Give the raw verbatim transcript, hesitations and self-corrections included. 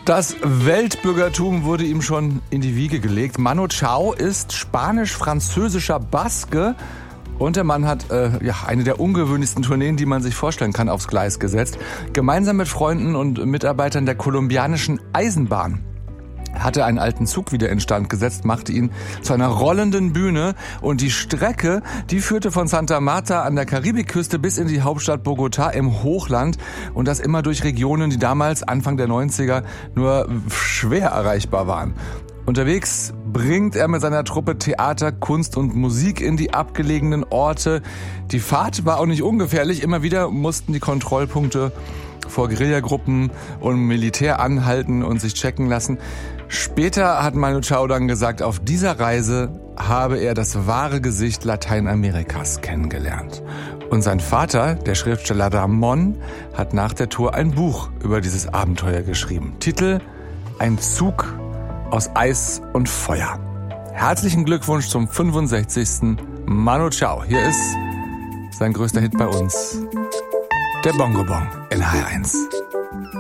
Das Weltbürgertum wurde ihm schon in die Wiege gelegt. Manu Chao ist spanisch-französischer Baske und der Mann hat äh, ja, eine der ungewöhnlichsten Tourneen, die man sich vorstellen kann, aufs Gleis gesetzt. Gemeinsam mit Freunden und Mitarbeitern der kolumbianischen Eisenbahn hatte einen alten Zug wieder instand gesetzt, machte ihn zu einer rollenden Bühne und die Strecke, die führte von Santa Marta an der Karibikküste bis in die Hauptstadt Bogotá im Hochland und das immer durch Regionen, die damals Anfang der neunziger nur schwer erreichbar waren. Unterwegs bringt er mit seiner Truppe Theater, Kunst und Musik in die abgelegenen Orte. Die Fahrt war auch nicht ungefährlich, immer wieder mussten die Kontrollpunkte vor Guerillagruppen und Militär anhalten und sich checken lassen. Später hat Manu Chao dann gesagt, auf dieser Reise habe er das wahre Gesicht Lateinamerikas kennengelernt. Und sein Vater, der Schriftsteller Ramon, hat nach der Tour ein Buch über dieses Abenteuer geschrieben. Titel: Ein Zug aus Eis und Feuer. Herzlichen Glückwunsch zum fünfundsechzigsten Manu Chao. Hier ist sein größter Hit bei uns, der Bongo Bong in H R eins.